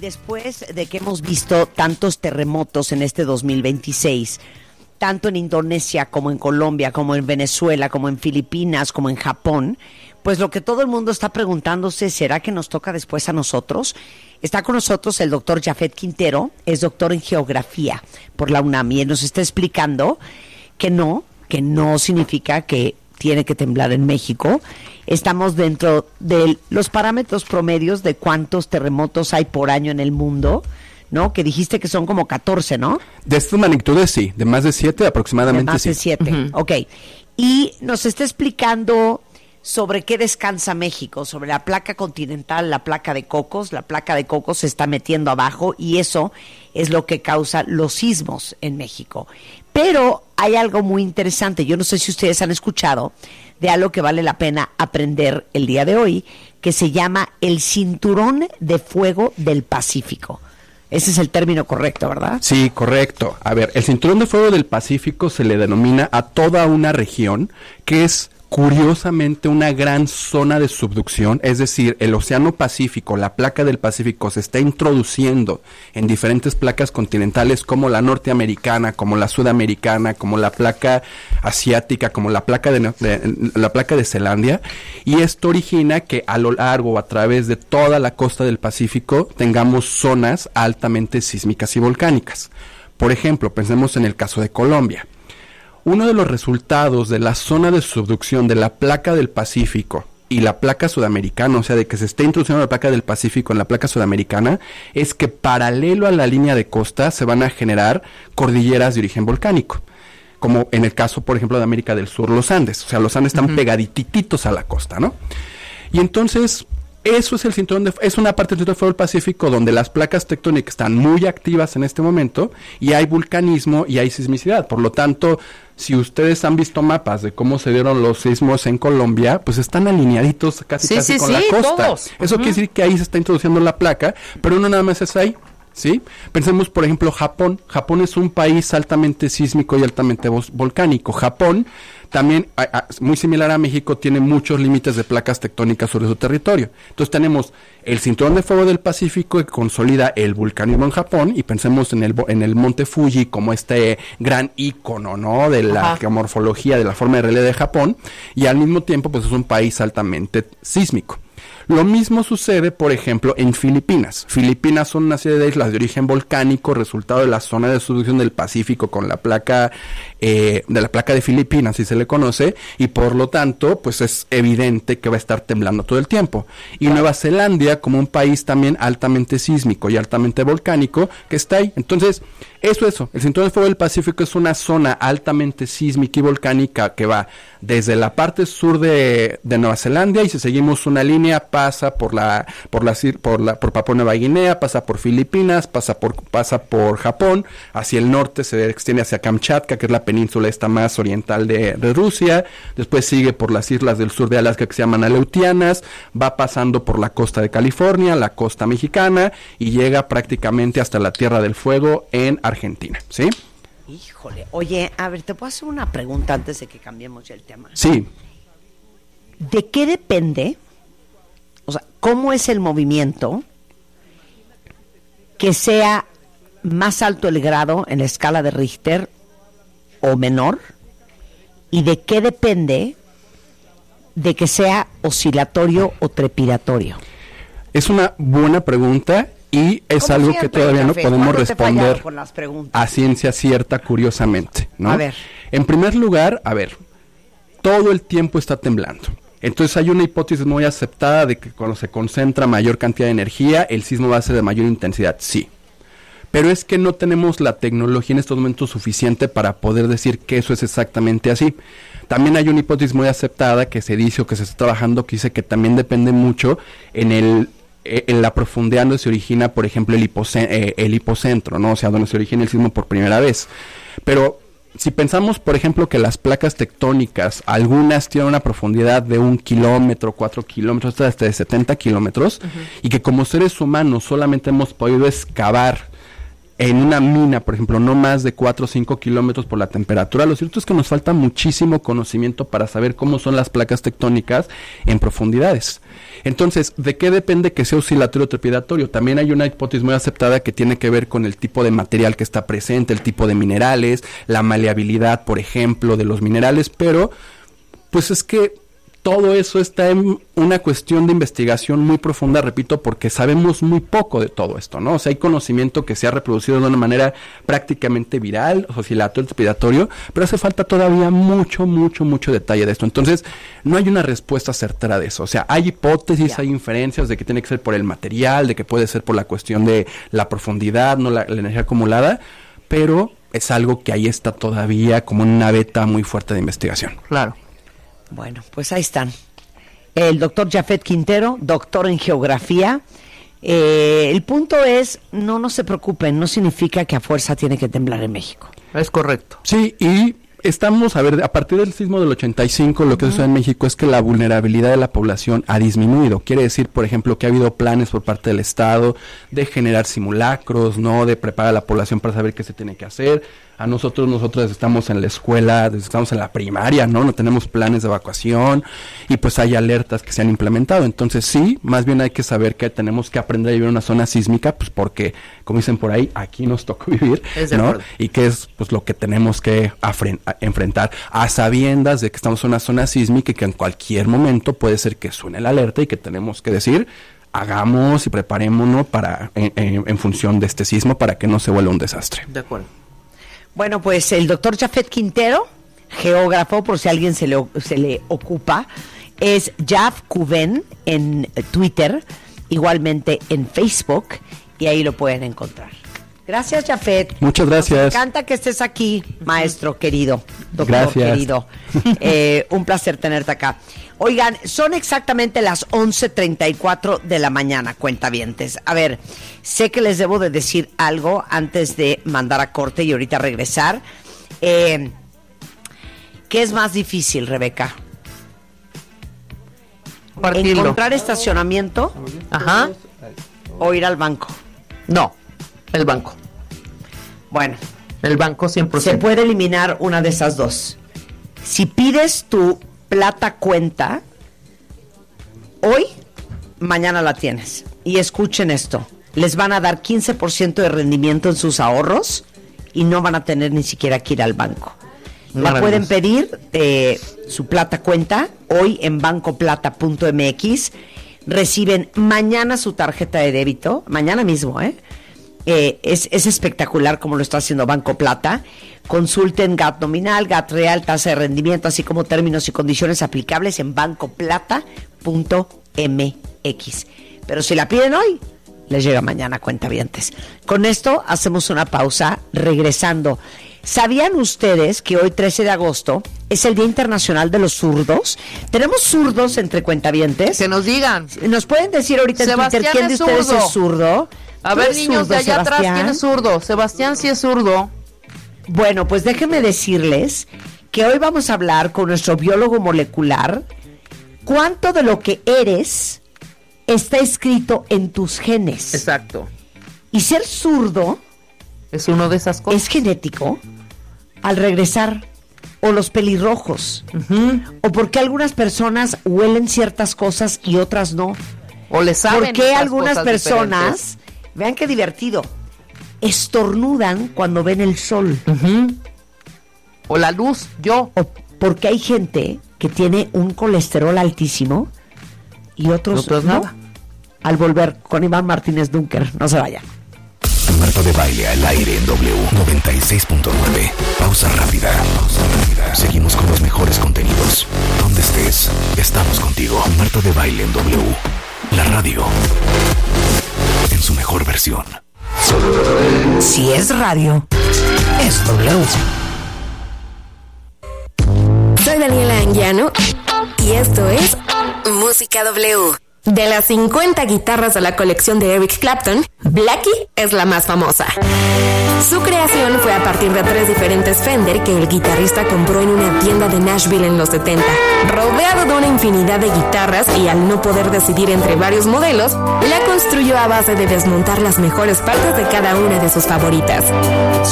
después de que hemos visto tantos terremotos en este 2026, tanto en Indonesia como en Colombia, como en Venezuela, como en Filipinas, como en Japón, pues lo que todo el mundo está preguntándose, ¿será que nos toca después a nosotros? Está con nosotros el doctor Jafet Quintero, es doctor en geografía por la UNAM y él nos está explicando que no significa que tiene que temblar en México. Estamos dentro de los parámetros promedios de cuántos terremotos hay por año en el mundo, ¿no? Que dijiste que son como 14, ¿no? De estas magnitudes sí, de más de 7 aproximadamente. De más de 7, ok. Y nos está explicando sobre qué descansa México, sobre la placa continental, la placa de Cocos. La placa de Cocos se está metiendo abajo y eso es lo que causa los sismos en México. Pero hay algo muy interesante, yo no sé si ustedes han escuchado de algo que vale la pena aprender el día de hoy, que se llama el Cinturón de Fuego del Pacífico. Ese es el término correcto, ¿verdad? Sí, correcto. A ver, el Cinturón de Fuego del Pacífico se le denomina a toda una región que es curiosamente una gran zona de subducción, es decir, el Océano Pacífico, la placa del Pacífico se está introduciendo en diferentes placas continentales como la norteamericana, como la sudamericana, como la placa asiática, como la placa de Zelandia, y esto origina que a lo largo o a través de toda la costa del Pacífico tengamos zonas altamente sísmicas y volcánicas. Por ejemplo, pensemos en el caso de Colombia. Uno de los resultados de la zona de subducción de la placa del Pacífico y la placa sudamericana, o sea, de que se esté introduciendo la placa del Pacífico en la placa sudamericana, es que paralelo a la línea de costa se van a generar cordilleras de origen volcánico, como en el caso, por ejemplo, de América del Sur, los Andes. O sea, los Andes están pegadititos a la costa, ¿no? Y entonces, eso es es una parte del Cinturón de Fuego del Pacífico donde las placas tectónicas están muy activas en este momento y hay vulcanismo y hay sismicidad. Por lo tanto, si ustedes han visto mapas de cómo se dieron los sismos en Colombia, pues están alineaditos casi con la costa. Todos. Eso quiere decir que ahí se está introduciendo la placa, pero no nada más es ahí, ¿sí? Pensemos, por ejemplo, Japón. Japón es un país altamente sísmico y altamente volcánico. Japón también, muy similar a México, tiene muchos límites de placas tectónicas sobre su territorio. Entonces tenemos el Cinturón de Fuego del Pacífico que consolida el vulcanismo en Japón, y pensemos en el monte Fuji como este gran ícono, ¿no? De la geomorfología, de la forma de relieve de Japón, y al mismo tiempo pues es un país altamente sísmico. Lo mismo sucede, por ejemplo, en Filipinas. Filipinas son una serie de islas de origen volcánico, resultado de la zona de subducción del Pacífico con la placa de Filipinas, si se le conoce, y por lo tanto, pues es evidente que va a estar temblando todo el tiempo. Y Nueva Zelanda, como un país también altamente sísmico y altamente volcánico, que está ahí. Entonces, eso. El Cinturón de Fuego del Pacífico es una zona altamente sísmica y volcánica que va desde la parte sur de Nueva Zelanda, y si seguimos una línea pasa por Papua Nueva Guinea, pasa por Filipinas, pasa por Japón, hacia el norte se extiende hacia Kamchatka, que es la península esta más oriental de Rusia, después sigue por las islas del sur de Alaska que se llaman Aleutianas, va pasando por la costa de California, la costa mexicana, y llega prácticamente hasta la Tierra del Fuego en Argentina, ¿sí? Híjole, oye, a ver, te puedo hacer una pregunta antes de que cambiemos ya el tema. Sí. ¿De qué depende? O sea, ¿cómo es el movimiento que sea más alto el grado en la escala de Richter o menor? ¿Y de qué depende de que sea oscilatorio o trepidatorio? Es una buena pregunta y es algo siempre, que todavía no podemos responder con las preguntas? A ciencia cierta, curiosamente, ¿no? A ver. En primer lugar, todo el tiempo está temblando. Entonces hay una hipótesis muy aceptada de que cuando se concentra mayor cantidad de energía, el sismo va a ser de mayor intensidad, sí. Pero es que no tenemos la tecnología en estos momentos suficiente para poder decir que eso es exactamente así. También hay una hipótesis muy aceptada que se dice o que se está trabajando que dice que también depende mucho en la profundidad donde se origina, por ejemplo, el hipocentro, ¿no? O sea, donde se origina el sismo por primera vez. Pero si pensamos, por ejemplo, que las placas tectónicas, algunas tienen una profundidad de 1 kilómetro, 4 kilómetros, hasta de 70 kilómetros, y que como seres humanos solamente hemos podido excavar en una mina, por ejemplo, no más de 4 o 5 kilómetros por la temperatura. Lo cierto es que nos falta muchísimo conocimiento para saber cómo son las placas tectónicas en profundidades. Entonces, ¿de qué depende que sea oscilatorio o trepidatorio? También hay una hipótesis muy aceptada que tiene que ver con el tipo de material que está presente, el tipo de minerales, la maleabilidad, por ejemplo, de los minerales, pero pues es que todo eso está en una cuestión de investigación muy profunda, repito, porque sabemos muy poco de todo esto, ¿no? O sea, hay conocimiento que se ha reproducido de una manera prácticamente viral, oscilatorio, trepidatorio, pero hace falta todavía mucho detalle de esto. Entonces, no hay una respuesta certera de eso. O sea, hay hipótesis, hay inferencias de que tiene que ser por el material, de que puede ser por la cuestión de la profundidad, no la energía acumulada, pero es algo que ahí está todavía como una beta muy fuerte de investigación. Claro. Bueno, pues ahí están. El doctor Jafet Quintero, doctor en geografía. El punto es, no se preocupen, no significa que a fuerza tiene que temblar en México. Es correcto. Sí, y estamos, a partir del sismo del 85, lo que sucede en México es que la vulnerabilidad de la población ha disminuido. Quiere decir, por ejemplo, que ha habido planes por parte del Estado de generar simulacros, ¿no? De preparar a la población para saber qué se tiene que hacer. A nosotros estamos en la escuela, estamos en la primaria, ¿no? No tenemos planes de evacuación y pues hay alertas que se han implementado. Entonces sí, más bien hay que saber que tenemos que aprender a vivir en una zona sísmica, pues porque, como dicen por ahí, aquí nos tocó vivir, ¿no? Y que es pues lo que tenemos que enfrentar a sabiendas de que estamos en una zona sísmica y que en cualquier momento puede ser que suene la alerta y que tenemos que decir, hagamos y preparémonos para en función de este sismo para que no se vuelva un desastre. De acuerdo. Bueno, pues el doctor Jafet Quintero, geógrafo, por si a alguien se le ocupa, es Jaf Cuven en Twitter, igualmente en Facebook, y ahí lo pueden encontrar. Gracias, Jafet. Muchas gracias. Nos encanta que estés aquí, maestro querido, doctor gracias. Querido. Un placer tenerte acá. Oigan, son exactamente las 11:34 de la mañana, cuentavientes. A ver, sé que les debo de decir algo antes de mandar a corte y ahorita regresar. ¿Qué es más difícil, Rebeca? Partirlo. ¿Encontrar estacionamiento? Ajá. ¿O ir al banco? No, el banco. Bueno. El banco 100%. Se puede eliminar una de esas dos. Si pides tu plata cuenta, hoy, mañana la tienes. Y escuchen esto, les van a dar 15% de rendimiento en sus ahorros y no van a tener ni siquiera que ir al banco. La pueden pedir, su plata cuenta, hoy en bancoplata.mx. Reciben mañana su tarjeta de débito, mañana mismo, es espectacular como lo está haciendo Banco Plata. Consulten GAT nominal, GAT real, tasa de rendimiento, así como términos y condiciones aplicables en bancoplata.mx. Pero si la piden hoy, les llega mañana, cuentavientes. Con esto hacemos una pausa, regresando. ¿Sabían ustedes que hoy, 13 de agosto, es el Día Internacional de los Zurdos? ¿Tenemos zurdos entre cuentavientes? Que nos digan. ¿Nos pueden decir ahorita en Sebastián Twitter quién de ustedes es zurdo? A ver, niños de allá atrás, ¿quién es zurdo? Sebastián sí es zurdo. Bueno, pues déjenme decirles que hoy vamos a hablar con nuestro biólogo molecular cuánto de lo que eres está escrito en tus genes. Exacto. Y ser zurdo es uno de esas cosas. Es genético. Al regresar, o los pelirrojos, o porque algunas personas huelen ciertas cosas y otras no. O les saben. ¿Por qué algunas personas, vean qué divertido, estornudan cuando ven el sol? O la luz, yo. O porque hay gente que tiene un colesterol altísimo y otros no. Nada. Al volver con Iván Martínez Dunker, no se vayan. Marta de Baile al aire en W 96.9. Pausa rápida. Seguimos con los mejores contenidos. Donde estés, estamos contigo. Marta de Baile en W. La radio en su mejor versión. Si es radio, es W. Soy Daniela Anguiano y esto es Música W. De las 50 guitarras de la colección de Eric Clapton, Blackie es la más famosa. Su creación fue a partir de 3 diferentes Fender que el guitarrista compró en una tienda de Nashville en los 70. Rodeado de una infinidad de guitarras y al no poder decidir entre varios modelos, la construyó a base de desmontar las mejores partes de cada una de sus favoritas.